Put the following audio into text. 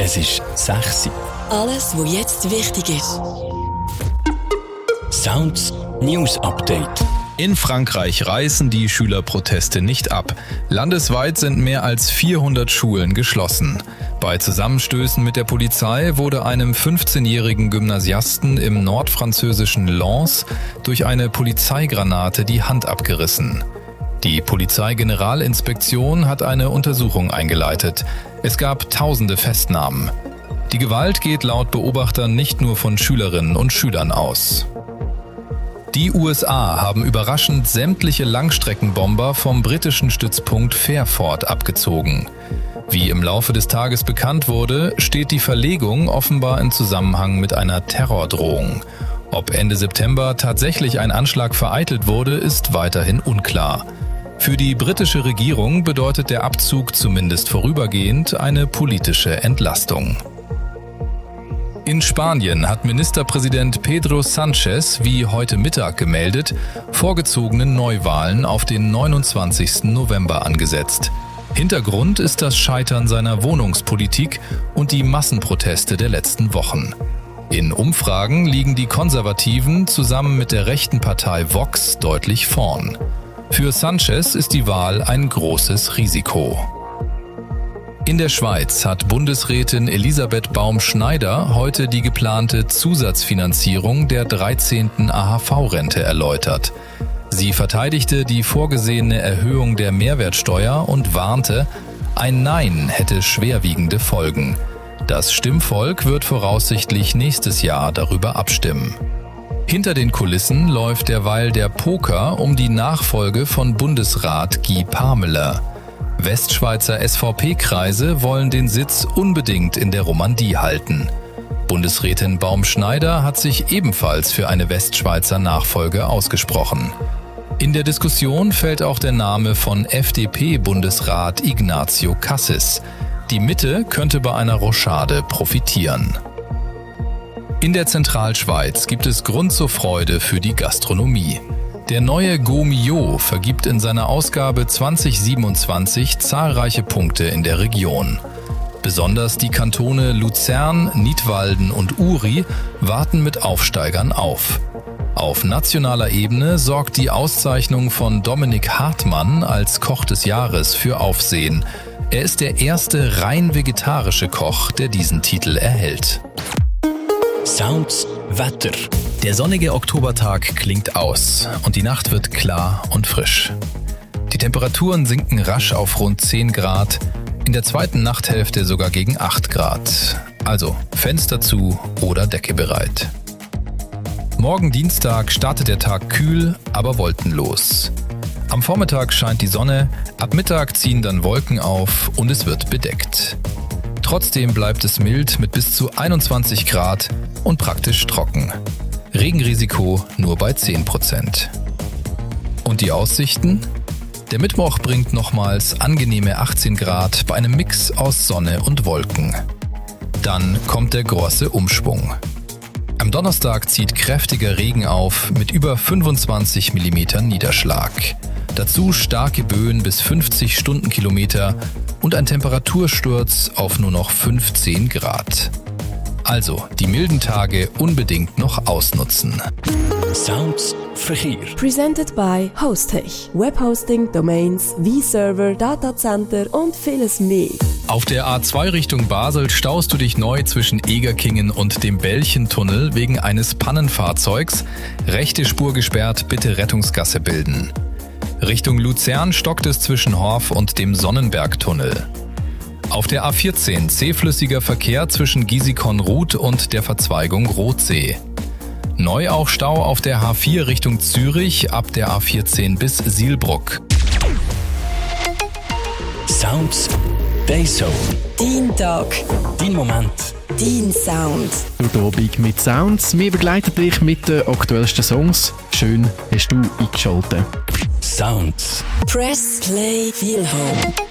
Es ist 6 Uhr. Alles, was jetzt wichtig ist. Sounds News Update. In Frankreich reißen die Schülerproteste nicht ab. Landesweit sind mehr als 400 Schulen geschlossen. Bei Zusammenstößen mit der Polizei wurde einem 15-jährigen Gymnasiasten im nordfranzösischen Lens durch eine Polizeigranate die Hand abgerissen. Die Polizeigeneralinspektion hat eine Untersuchung eingeleitet. Es gab tausende Festnahmen. Die Gewalt geht laut Beobachtern nicht nur von Schülerinnen und Schülern aus. Die USA haben überraschend sämtliche Langstreckenbomber vom britischen Stützpunkt Fairford abgezogen. Wie im Laufe des Tages bekannt wurde, steht die Verlegung offenbar im Zusammenhang mit einer Terrordrohung. Ob Ende September tatsächlich ein Anschlag vereitelt wurde, ist weiterhin unklar. Für die britische Regierung bedeutet der Abzug zumindest vorübergehend eine politische Entlastung. In Spanien hat Ministerpräsident Pedro Sánchez, wie heute Mittag gemeldet, vorgezogene Neuwahlen auf den 29. November angesetzt. Hintergrund ist das Scheitern seiner Wohnungspolitik und die Massenproteste der letzten Wochen. In Umfragen liegen die Konservativen zusammen mit der rechten Partei Vox deutlich vorn. Für Sánchez ist die Wahl ein großes Risiko. In der Schweiz hat Bundesrätin Elisabeth Baum-Schneider heute die geplante Zusatzfinanzierung der 13. AHV-Rente erläutert. Sie verteidigte die vorgesehene Erhöhung der Mehrwertsteuer und warnte, ein Nein hätte schwerwiegende Folgen. Das Stimmvolk wird voraussichtlich nächstes Jahr darüber abstimmen. Hinter den Kulissen läuft derweil der Poker um die Nachfolge von Bundesrat Guy Parmelin. Westschweizer SVP-Kreise wollen den Sitz unbedingt in der Romandie halten. Bundesrätin Baum-Schneider hat sich ebenfalls für eine Westschweizer Nachfolge ausgesprochen. In der Diskussion fällt auch der Name von FDP-Bundesrat Ignacio Cassis. Die Mitte könnte bei einer Rochade profitieren. In der Zentralschweiz gibt es Grund zur Freude für die Gastronomie. Der neue Gomio vergibt in seiner Ausgabe 2027 zahlreiche Punkte in der Region. Besonders die Kantone Luzern, Nidwalden und Uri warten mit Aufsteigern auf. Auf nationaler Ebene sorgt die Auszeichnung von Dominik Hartmann als Koch des Jahres für Aufsehen. Er ist der erste rein vegetarische Koch, der diesen Titel erhält. Sounds Wetter. Der sonnige Oktobertag klingt aus und die Nacht wird klar und frisch. Die Temperaturen sinken rasch auf rund 10 Grad, in der zweiten Nachthälfte sogar gegen 8 Grad. Also Fenster zu oder Decke bereit. Morgen Dienstag startet der Tag kühl, aber wolkenlos. Am Vormittag scheint die Sonne, ab Mittag ziehen dann Wolken auf und es wird bedeckt. Trotzdem bleibt es mild mit bis zu 21 Grad und praktisch trocken. Regenrisiko nur bei 10%. Und die Aussichten? Der Mittwoch bringt nochmals angenehme 18 Grad bei einem Mix aus Sonne und Wolken. Dann kommt der große Umschwung. Am Donnerstag zieht kräftiger Regen auf mit über 25 mm Niederschlag. Dazu starke Böen bis 50 Stundenkilometer und ein Temperatursturz auf nur noch 15 Grad. Also die milden Tage unbedingt noch ausnutzen. Sounds Verkehr. Presented by Hostech. Webhosting, Domains, V-Server, Datacenter und vieles mehr. Auf der A2 Richtung Basel staust du dich neu zwischen Egerkingen und dem Bällchentunnel wegen eines Pannenfahrzeugs. Rechte Spur gesperrt, bitte Rettungsgasse bilden. Richtung Luzern stockt es zwischen Horf und dem Sonnenbergtunnel. Auf der A14 zähflüssiger Verkehr zwischen Gisikon-Ruth und der Verzweigung Rothsee. Neu auch Stau auf der H4 Richtung Zürich ab der A14 bis Sielbruck. Sounds Dayzone. Dein Tag. Dein Moment. Dein Sound. Durch die Abend mit Sounds. Wir begleiten dich mit den aktuellsten Songs. Schön hast du eingeschaltet. Sounds. Press Play Feel Home.